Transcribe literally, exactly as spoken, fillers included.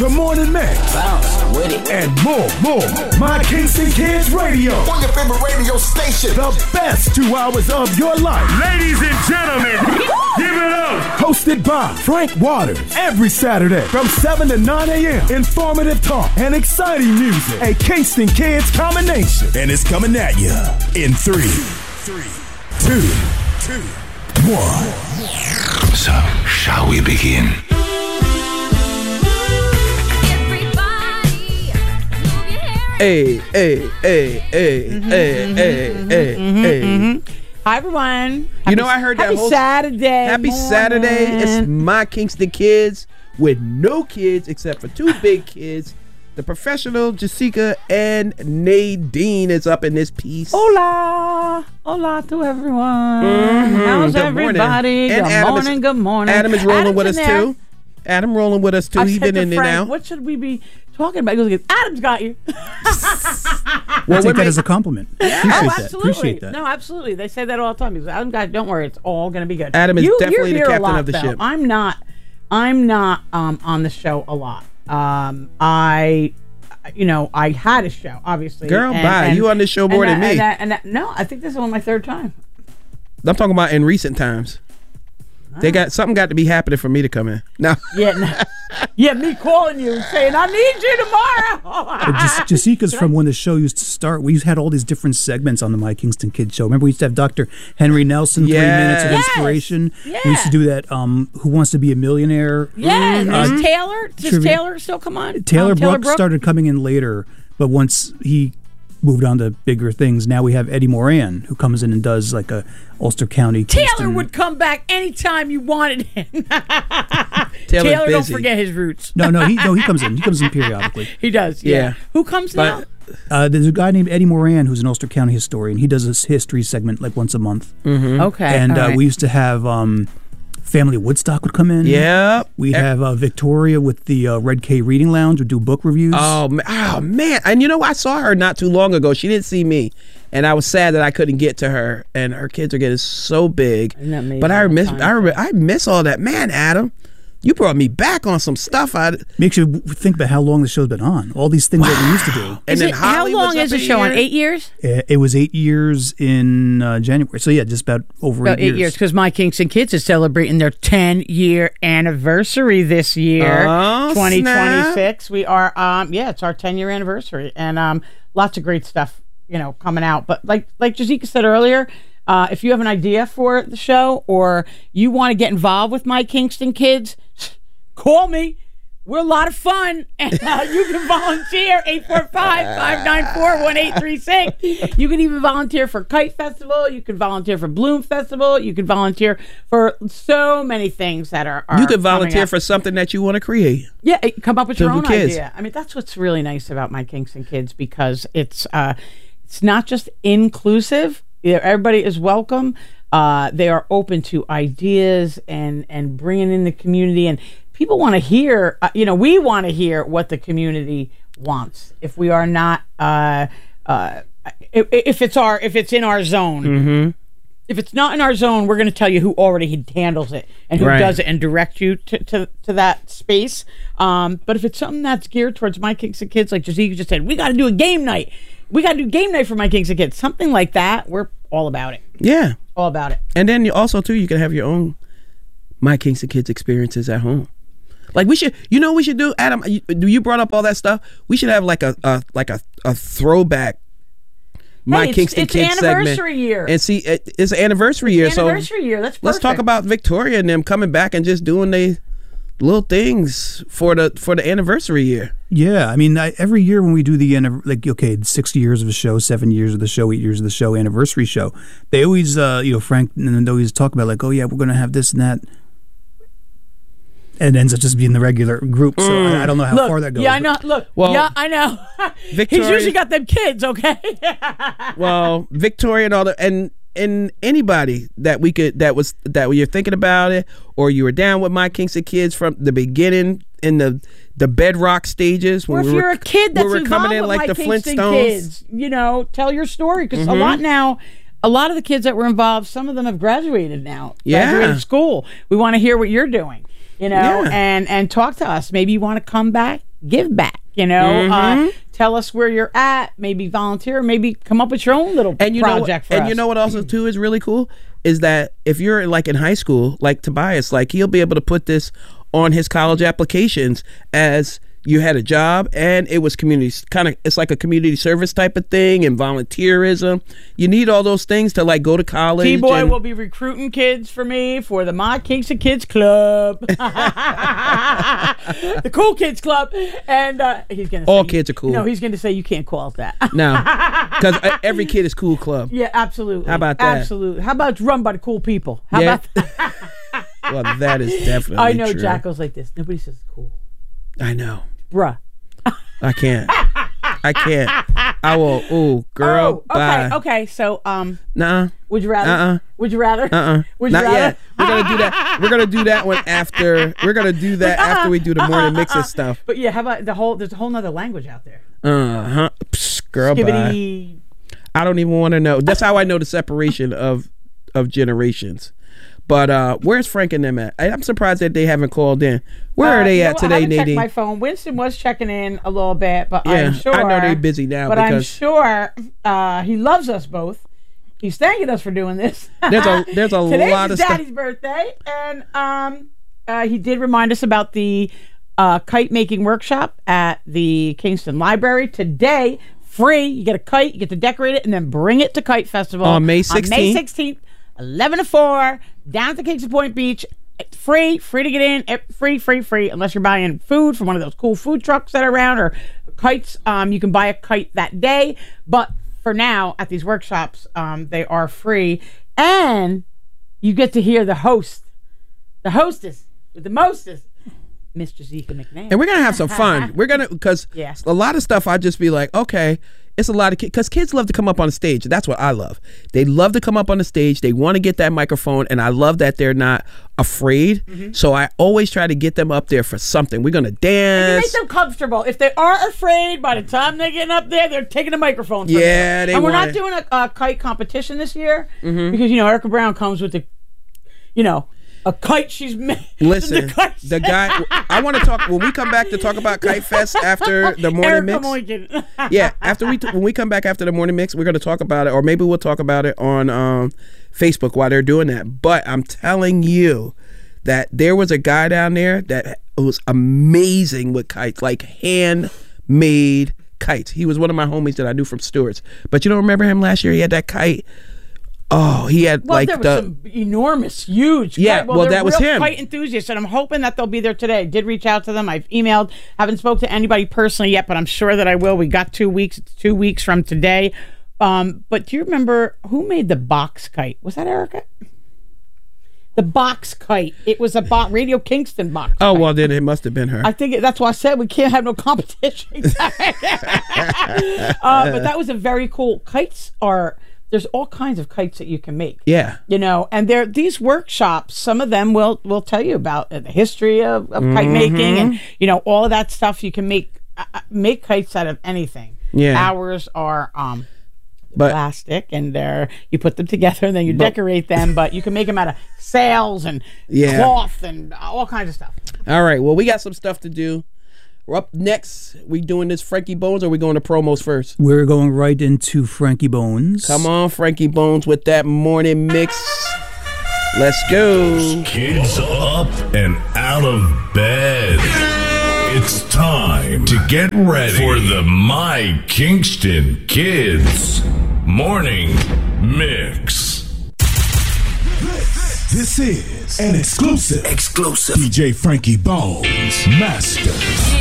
The Morning Mix. Bounce with it. And more, more. My Kingston Kids Radio. On your favorite radio station. The best two hours of your life. Ladies and gentlemen, give it up. Hosted by Frank Waters. Every Saturday from seven to nine a.m. Informative talk and exciting music. A Kingston Kids combination. And it's coming at you in three, Three, two, two, one. So, shall we begin? Hey, hey, hey, hey, Mm-hmm, hey, mm-hmm, hey, mm-hmm, hey, mm-hmm, hey. Mm-hmm. Hi, everyone. Happy, You know, I heard that happy whole Saturday. Happy morning. Saturday. It's My Kingston Kids with no kids except for two big kids. The professional Jessica and Nadine is up in this piece. Hola. Hola to everyone. Mm-hmm. How's Good morning. everybody? And Good Adam is- morning. Good morning. Adam is rolling Adam's with in us there. too. Adam rolling with us too. I He's said been to in there Frank, now. what should we be talking about? He goes, Adam's got you. Well, I we're take that ma- as a compliment. Yeah. Appreciate Oh, that. absolutely. Appreciate that. No, absolutely. They say that all the time. He goes, Adam, got, don't worry, it's all going to be good. Adam is you, definitely you're the here a captain lot, of the though. ship. I'm not. I'm not um, on the show a lot. Um, I, you know, I had a show, obviously. Girl, and, bye. and- You on this show more and than that- me. And that, and that, no, I think this is only my third time. I'm talking about in recent times. They got something got to be happening for me to come in. No. Yeah, no. Yeah, me calling you and saying, I need you tomorrow. But Jes- Jessica's from when the show used to start. We had all these different segments on the My Kingston Kids show. Remember, we used to have Doctor Henry Nelson, three Yes. minutes of Yes. inspiration. Yeah. We used to do that. Um, Who Wants to Be a Millionaire? Yeah, and Uh, there's Taylor. Does trivia. Taylor still come on? Taylor, Um, Brooks Brooks? started coming in later, but once he moved on to bigger things, now we have Eddie Moran, who comes in and does like a Ulster County. Taylor Kingston- would come back anytime you wanted him. Taylor's Taylor, don't busy. forget his roots. No, no, he no, he comes in. He comes in periodically. He does, yeah. Yeah. Who comes But- now? Uh, there's a guy named Eddie Moran who's an Ulster County historian. He does this history segment like once a month. Okay. And all uh, right. we used to have um, Family Woodstock would come in. Yep. We'd Eh, have uh, Victoria with the uh, Red K Reading Lounge would do book reviews. Oh, ma- oh man! And you know, I saw her not too long ago. She didn't see me, and I was sad that I couldn't get to her. And her kids are getting so big. Isn't that amazing But I how miss, time I, re- I miss all that. Man, Adam, you brought me back on some stuff. I Makes you w- think about how long the show's been on. All these things that we used to do. and Is then it, how Holly was long up is the in show on? here. Eight years? Uh, It was eight years in uh, January. So yeah, just about over About eight, eight years, because My Kingston Kids is celebrating their ten-year anniversary this year, Oh, twenty twenty-six. We are, um, yeah, it's our ten-year anniversary, and um, lots of great stuff, you know, coming out. But like like Jessica said earlier, uh, if you have an idea for the show or you want to get involved with My Kingston Kids, call me. We're a lot of fun, and uh, you can volunteer, eight four five, five nine four, one eight three six. You can even volunteer for Kite Festival. You can volunteer for Bloom Festival. You can volunteer for so many things that are, are You could coming volunteer up. for something that you want to create. Yeah, eh, come up with your To the own kids. idea. I mean, that's what's really nice about My Kingston Kids, because it's uh, it's not just inclusive. Yeah, everybody is welcome. Uh, they are open to ideas and and bringing in the community, and people want to hear. Uh, you know, we want to hear what the community wants. If we are not, uh, uh, if, if it's our, if it's in our zone. Mm-hmm. If it's not in our zone, we're going to tell you who already handles it and who Right. does it and direct you to, to, to that space. Um, but if it's something that's geared towards My Kingston Kids, like Jessica just said, we got to do a game night. We got to do game night for My Kingston Kids. Something like that, we're all about it. Yeah. All about it. And then you also too, you can have your own My Kingston Kids experiences at home. Like we should, you know, what we should do, Adam. You, you brought up all that stuff. We should have like a, a like a, a throwback My Hey, it's- Kingston it's Kids segment. anniversary year. And see, it, it's an anniversary year. Anniversary so year. That's perfect. let's talk about Victoria and them coming back and just doing they little things for the for the anniversary year. Yeah, I mean, I, every year when we do the anniv- like, okay, six years of the show, seven years of the show, eight years of the show, anniversary show, they always, uh, you know, Frank and then they always talk about like, oh yeah, we're going to have this and that, and it ends up just being the regular group. So Mm. I, I don't know how Look, far that goes. yeah, I but- know. Look, Well, yeah, I know. He's Victoria- usually got them kids, okay? Well, Victoria and all the and and anybody that we could that was that you're thinking about it or you were down with My Kingston Kids from the beginning in the the bedrock stages Or when if we you're were, a kid that's we were involved coming in with like My the Kingston Flintstones. Kids, you know, tell your story, because a Mhm. lot now, a lot of the kids that were involved, some of them have graduated now, Yeah. graduated school. We want to hear what you're doing, you know, Yeah. and and talk to us. Maybe you want to come back give back. You know, Mm-hmm. uh, tell us where you're at. Maybe volunteer. Maybe come up with your own little And you know, what- project for and us. you know what also too is really cool is that if you're like in high school, like Tobias, like he'll be able to put this on his college applications as you had a job and it was community kind of, it's like a community service type of thing and volunteerism. You need all those things to like go to college. T-Boy and- will be recruiting kids for me for the My Kinks and Kids Club. The Cool Kids Club. And uh, he's going to say... All kids are cool. No, he's going to say you can't call it that. No, because every kid is cool club. Yeah, absolutely. How about that? Absolutely. How about run by the cool people? How Yeah. about that? Well, that is definitely I know true. Jacko's like this. Nobody says it's cool. I know. Bruh. I can't. I can't. I will. Ooh, girl. Oh, okay, bye. okay. So, um, Nah. would you rather? Uh-uh. Would you rather? Uh-uh. Would you Not rather? yet. We're gonna do that. We're gonna do that one after. We're gonna do that after we do the morning mixes stuff. But yeah, how about the whole? There's a whole nother language out there. Uh huh. Girl, bye. Skibbity. I don't even want to know. That's how I know the separation of of generations. But uh, where's Frank and them at? I- I'm surprised that they haven't called in. Where Uh, are they you know at what? I today, haven't checked Nadine? my phone. Winston was checking in a little bit, but Yeah, I'm sure. I know they're busy now But I'm because- sure uh, he loves us both. He's thanking us for doing this. There's a- there's a Today's lot his of stuff- Daddy's birthday, and um, uh, he did remind us about the uh, kite making workshop at the Kingston Library today. Free. You get a kite, you get to decorate it, and then bring it to Kite Festival On May On May sixteenth. sixteenth, eleven to four, down at the Kingston Point Beach. It's free, free to get in, eh, free, free, free, unless you're buying food from one of those cool food trucks that are around or kites. Um, you can buy a kite that day, but for now at these workshops, um, they are free, and you get to hear the host, the hostess with the mostest, Mister Zika McNair. And we're gonna have some fun. We're gonna because Yeah. a lot of stuff I just be like, okay, it's a lot of kids because kids love to come up on the stage. That's what I love. They love to come up on the stage. They want to get that microphone, and I love that they're not afraid. Mm-hmm. So I always try to get them up there for something. We're gonna You dance. make them comfortable. If they are afraid, by the time they're getting up there, they're taking a microphone from Yeah, you. they And we're want not it. doing a, a kite competition this year because, you know, Erica Brown comes with the, you know, a kite she's made. Listen, the, kite- the guy. I want to talk when we come back to talk about Kite Fest after the morning Erica mix. Moikin. Yeah, after we when we come back after the morning mix, we're going to talk about it, or maybe we'll talk about it on um, Facebook while they're doing that. But I'm telling you that there was a guy down there that was amazing with kites, like handmade kites. He was one of my homies that I knew from Stewart's. But you don't remember him last year? He had that kite. Oh, he had Well, like there was the. some enormous, huge. Yeah, kite. well, they're that was real him. Kite enthusiasts, and I'm hoping that they'll be there today. Did reach out to them. I've emailed. Haven't spoke to anybody personally yet, but I'm sure that I will. We got two weeks. It's two weeks from today. Um, but do you remember who made the box kite? Was that Erica? The box kite. It was a bo- Radio Kingston box. Oh kite. well, then it must have been her. I think it, that's why I said we can't have no competition. uh, but that was a very cool. Kites are. There's all kinds of kites that you can make. Yeah. You know, and there these workshops, some of them will will tell you about uh, the history of, of kite making and, you know, all of that stuff. You can make uh, make kites out of anything. Yeah. Ours are um But- plastic, and they're you put them together and then you decorate them, but you can make them out of sails and Yeah. cloth and all kinds of stuff. All right. Well, we got some stuff to do. We're up next. We doing this Frankie Bones, or we going to promos first? We're going right into Frankie Bones. Come on, Frankie Bones, with that morning mix. Let's go. Kids up and out of bed. It's time to get ready for the My Kingston Kids Morning Mix. This is an exclusive Exclusive. D J Frankie Bones Master